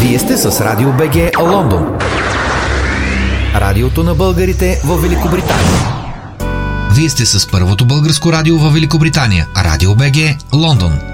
Вие сте с Радио БГ Лондон. Радиото на българите в Великобритания. Вие сте с първото българско радио в Великобритания. Радио БГ Лондон.